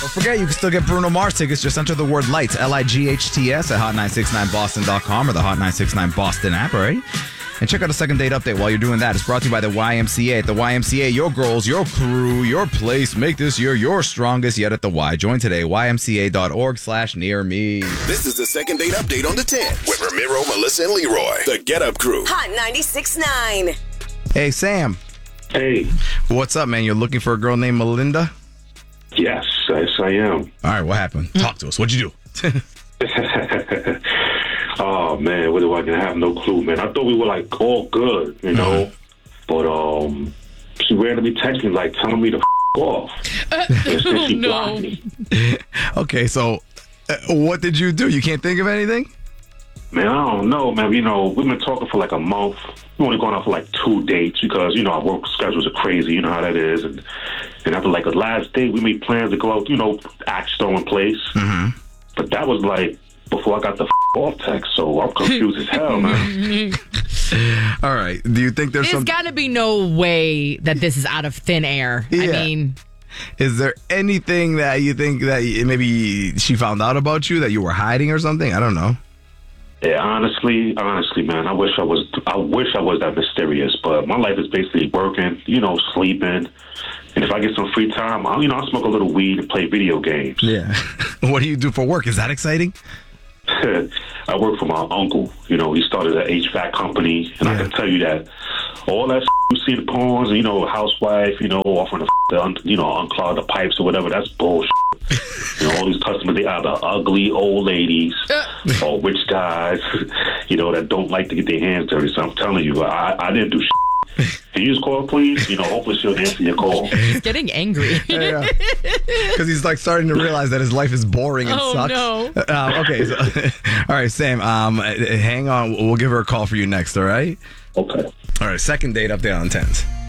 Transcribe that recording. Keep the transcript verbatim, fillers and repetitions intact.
Don't forget, you can still get Bruno Mars tickets. Just enter the word lights, L I G H T S, at hot nine six nine boston dot com or the Hot nine six nine Boston app, all right? And check out a second date update while you're doing that. It's brought to you by the Y M C A. At the Y M C A, your goals, your crew, your place. Make this year your strongest yet at the Y. Join today, Y M C A dot org slash near me. This is the second date update on the ten with Ramiro, Melissa, and Leroy. The Get Up Crew. Hot ninety-six point nine. Hey, Sam. Hey. What's up, man? You're looking for a girl named Melinda? Yes, yes, I am. All right, what happened? Talk to us. What'd you do? Oh, man, what do I have? No clue, man. I thought we were, like, all good, you know? Mm-hmm. But um, she randomly texted me, like, telling me to f*** off. Uh, and oh, she no. blocked me. Okay, so uh, what did you do? You can't think of anything? Man, I don't know, man. You know, we've been talking for, like, a month. We've only gone out for, like, two dates because, you know, our work schedules are crazy. You know how that is. And, and after, like, the last date, we made plans to go out, you know, act store in place. Mm-hmm. But that was, like, before I got the f- off text, so I'm confused as hell, man. All right. Do you think there's There's some... got to be no way that this is out of thin air. I Yeah. mean, Is there anything that you think that maybe she found out about you that you were hiding or something? I don't know. Yeah, honestly, honestly, man, I wish I was. I wish I was that mysterious. But my life is basically working, you know, sleeping, and if I get some free time, I'll, you know, I'll smoke a little weed and play video games. Yeah. What do you do for work? Is that exciting? I work for my uncle. You know, he started an H V A C company, and Yeah. I can tell you that all that you see the porns, and, you know, housewife, you know, offering to, you know, unclog the pipes or whatever. That's bullshit. You know, all these customers, they either ugly old ladies or rich guys, you know, that don't like to get their hands dirty. So I'm telling you, I, I didn't do shit. Can you just call, please? You know, hopefully she'll answer your call. he's getting angry. Yeah. Because he's like starting to realize that his life is boring and Oh, sucks. no. Uh, okay. So, all right, Sam, um, hang on. We'll give her a call for you next, all right? Okay. All right, second date update on tens.